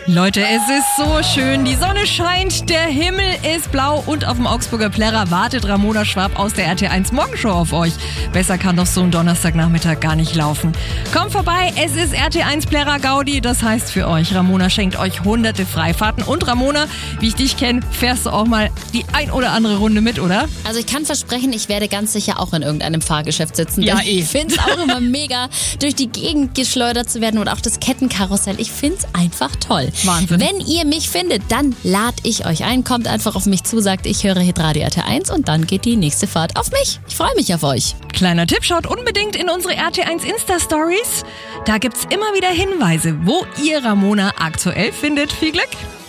Leute, es ist so schön. Die Sonne scheint, der Himmel ist blau und auf dem Augsburger Plärrer wartet Ramona Schwab aus der RT1 Morgenshow auf euch. Besser kann doch so ein Donnerstagnachmittag gar nicht laufen. Kommt vorbei, es ist RT1 Plärrer Gaudi. Das heißt für euch, Ramona schenkt euch hunderte Freifahrten. Und Ramona, wie ich dich kenne, fährst du auch mal die ein oder andere Runde mit, oder? Also ich kann versprechen, ich werde ganz sicher auch in irgendeinem Fahrgeschäft sitzen. Ja, denn ich finde es auch immer mega, durch die Gegend geschleudert zu werden und auch das Kettenkarussell. Ich finde es einfach toll. Wahnsinn. Wenn ihr mich findet, dann lade ich euch ein. Kommt einfach auf mich zu, sagt, ich höre Hitradio RT1 und dann geht die nächste Fahrt auf mich. Ich freue mich auf euch. Kleiner Tipp, schaut unbedingt in unsere RT1 Insta-Stories. Da gibt's immer wieder Hinweise, wo ihr Ramona aktuell findet. Viel Glück!